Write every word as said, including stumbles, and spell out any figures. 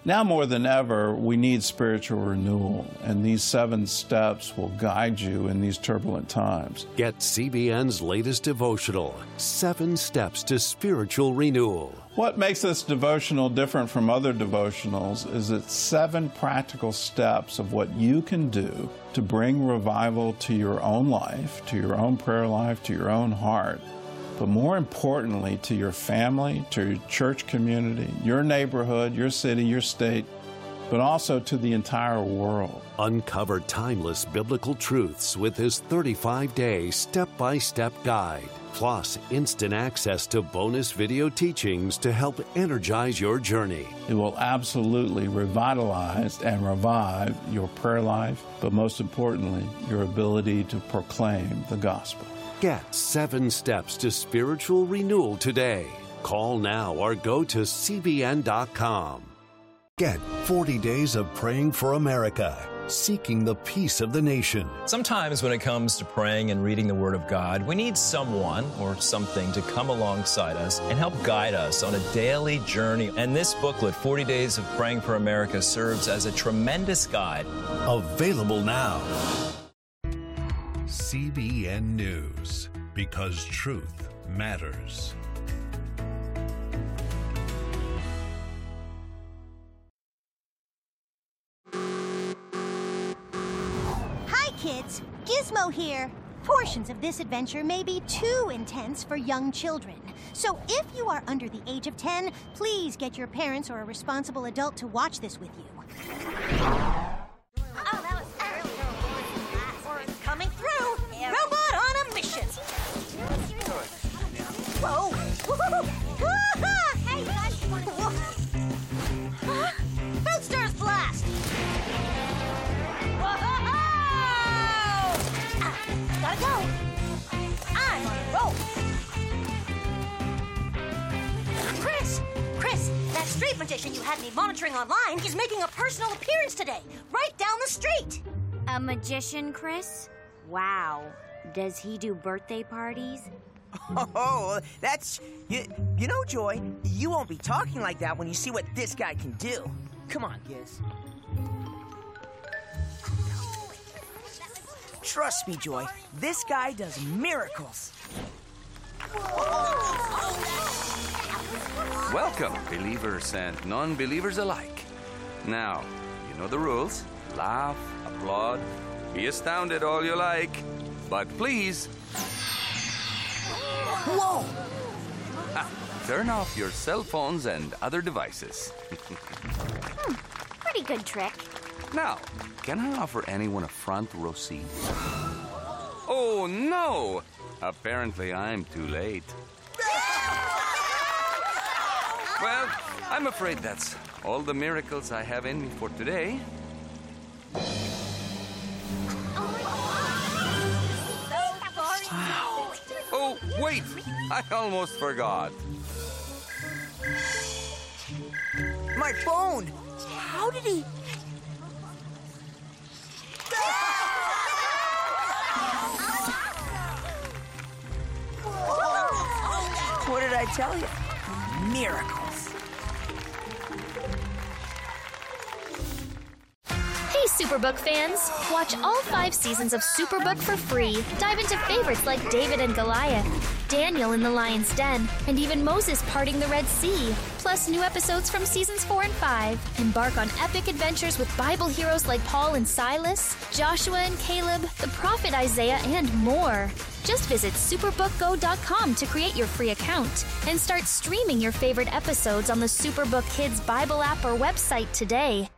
Now more than ever, we need spiritual renewal, and these seven steps will guide you in these turbulent times. Get C B N's latest devotional, Seven Steps to Spiritual Renewal. What makes this devotional different from other devotionals is its seven practical steps of what you can do to bring revival to your own life, to your own prayer life, to your own heart, but more importantly, to your family, to your church community, your neighborhood, your city, your state, but also to the entire world. Uncover timeless biblical truths with this thirty-five day step-by-step guide, plus instant access to bonus video teachings to help energize your journey. It will absolutely revitalize and revive your prayer life, but most importantly, your ability to proclaim the gospel. Get Seven Steps to Spiritual Renewal today. Call now or go to C B N dot com. Get forty days of praying for America, seeking the peace of the nation. Sometimes when it comes to praying and reading the Word of God, we need someone or something to come alongside us and help guide us on a daily journey. And this booklet, forty days of Praying for America, serves as a tremendous guide. Available now. C B N News, because truth matters. Hi kids, Gizmo here. Portions of this adventure may be too intense for young children. So if you are under the age of ten, please get your parents or a responsible adult to watch this with you. Coming through! Robot on a mission! Whoa! Hey, guys, you wanna... Huh? Bootstars blast! Whoa! Ah, gotta go! I'm on a roll! Chris! Chris! That street magician you had me monitoring online is making a personal appearance today, right down the street! A magician, Chris? Wow. Does he do birthday parties? Oh, that's... You, you know, Joy, you won't be talking like that when you see what this guy can do. Come on, Giz. Trust me, Joy, this guy does miracles. Welcome, believers and non-believers alike. Now, you know the rules. Laugh, applaud, be astounded all you like. But please... Whoa! Turn off your cell phones and other devices. Hmm, pretty good trick. Now, can I offer anyone a front row seat? Oh, no! Apparently, I'm too late. Well, I'm afraid that's all the miracles I have in me for today. Wow. Oh, wait! I almost forgot. My phone! How did he... What did I tell you? Miracles. Hey, Superbook fans! Watch all five seasons of Superbook for free. Dive into favorites like David and Goliath, Daniel in the Lion's Den, and even Moses parting the Red Sea. Plus new episodes from seasons four and five. Embark on epic adventures with Bible heroes like Paul and Silas, Joshua and Caleb, the prophet Isaiah, and more. Just visit superbook go dot com to create your free account and start streaming your favorite episodes on the Superbook Kids Bible app or website today.